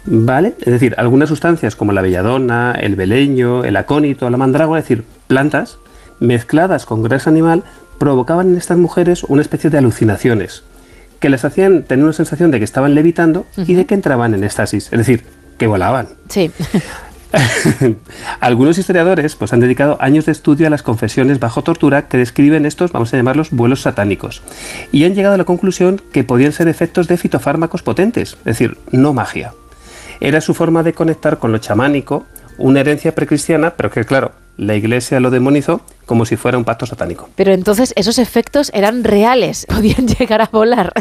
¿Vale? Es decir, algunas sustancias como la belladona, el beleño, el acónito, la mandrágora, es decir, plantas mezcladas con grasa animal, provocaban en estas mujeres una especie de alucinaciones que les hacían tener una sensación de que estaban levitando y de que entraban en éxtasis, es decir, que volaban. Sí. Algunos historiadores pues, han dedicado años de estudio a las confesiones bajo tortura que describen estos, vamos a llamarlos, vuelos satánicos, y han llegado a la conclusión que podían ser efectos de fitofármacos potentes, es decir, no magia. Era su forma de conectar con lo chamánico, una herencia precristiana, pero que claro, la Iglesia lo demonizó como si fuera un pacto satánico. Pero entonces esos efectos eran reales, podían llegar a volar.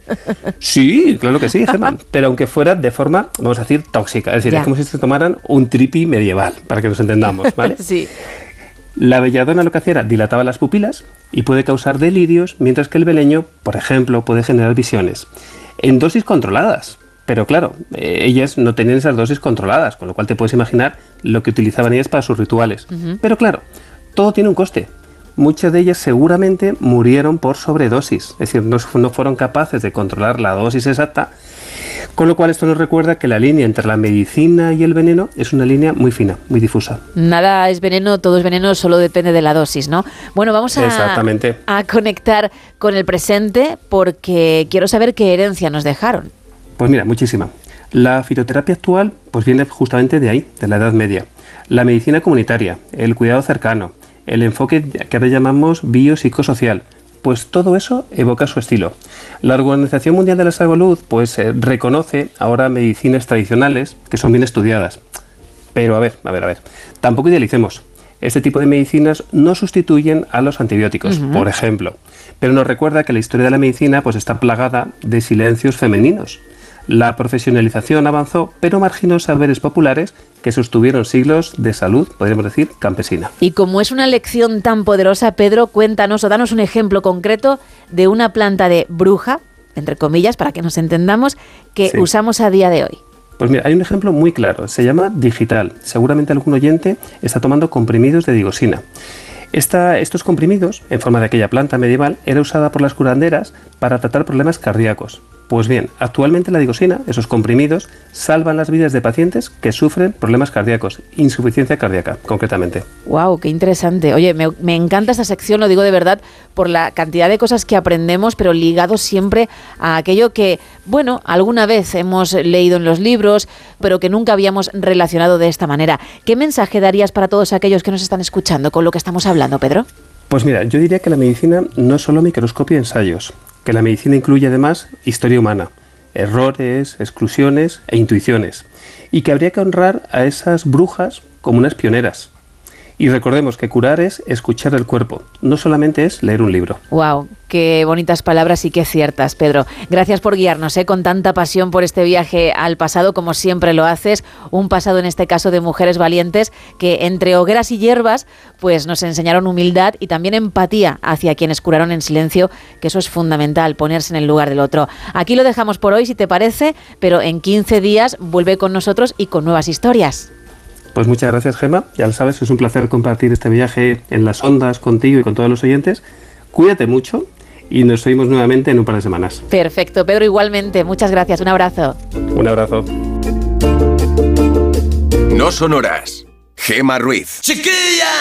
Sí, claro que sí, Gemma, pero aunque fuera de forma, vamos a decir, tóxica. Es decir, Ya. es como si se tomaran un tripi medieval, para que nos entendamos, ¿vale? Sí. La belladona lo que hacía era dilataba las pupilas y puede causar delirios, mientras que el beleño, por ejemplo, puede generar visiones. En dosis controladas. Pero claro, ellas no tenían esas dosis controladas, con lo cual te puedes imaginar lo que utilizaban ellas para sus rituales. Pero claro, todo tiene un coste. Muchas de ellas seguramente murieron por sobredosis, es decir, no fueron capaces de controlar la dosis exacta, con lo cual esto nos recuerda que la línea entre la medicina y el veneno es una línea muy fina, muy difusa. Nada es veneno, todo es veneno, solo depende de la dosis, ¿no? Bueno, vamos Exactamente. a conectar con el presente porque quiero saber qué herencia nos dejaron. Pues mira, muchísima. La fitoterapia actual pues viene justamente de ahí, de la Edad Media. La medicina comunitaria, el cuidado cercano, el enfoque que ahora llamamos biopsicosocial, pues todo eso evoca su estilo. La Organización Mundial de la Salud pues reconoce ahora medicinas tradicionales que son bien estudiadas. Pero a ver, tampoco idealicemos. Este tipo de medicinas no sustituyen a los antibióticos, por ejemplo. Pero nos recuerda que la historia de la medicina pues está plagada de silencios femeninos. La profesionalización avanzó, pero marginó saberes populares que sostuvieron siglos de salud, podríamos decir, campesina. Y como es una lección tan poderosa, Pedro, cuéntanos o danos un ejemplo concreto de una planta de bruja, entre comillas, para que nos entendamos, que usamos a día de hoy. Pues mira, hay un ejemplo muy claro, se llama digital. Seguramente algún oyente está tomando comprimidos de digosina. Estos comprimidos, en forma de aquella planta medieval, era usada por las curanderas para tratar problemas cardíacos. Pues bien, actualmente la digosina, esos comprimidos, salvan las vidas de pacientes que sufren problemas cardíacos, insuficiencia cardíaca, concretamente. ¡Wow! ¡Qué interesante! Oye, me encanta esta sección, lo digo de verdad, por la cantidad de cosas que aprendemos, pero ligados siempre a aquello que, bueno, alguna vez hemos leído en los libros, pero que nunca habíamos relacionado de esta manera. ¿Qué mensaje darías para todos aquellos que nos están escuchando con lo que estamos hablando, Pedro? Pues mira, yo diría que la medicina no es solo microscopio y ensayos, que la medicina incluye además historia humana, errores, exclusiones e intuiciones, y que habría que honrar a esas brujas como unas pioneras. Y recordemos que curar es escuchar el cuerpo, no solamente es leer un libro. ¡Wow! Qué bonitas palabras y qué ciertas, Pedro. Gracias por guiarnos con tanta pasión por este viaje al pasado, como siempre lo haces. Un pasado, en este caso, de mujeres valientes que entre hogueras y hierbas pues nos enseñaron humildad y también empatía hacia quienes curaron en silencio, que eso es fundamental, ponerse en el lugar del otro. Aquí lo dejamos por hoy, si te parece, pero en 15 días vuelve con nosotros y con nuevas historias. Pues muchas gracias, Gemma. Ya lo sabes, es un placer compartir este viaje en las ondas contigo y con todos los oyentes. Cuídate mucho y nos oímos nuevamente en un par de semanas. Perfecto, Pedro, igualmente. Muchas gracias. Un abrazo. Un abrazo. No son horas. Gemma Ruiz. ¡Chiquilla!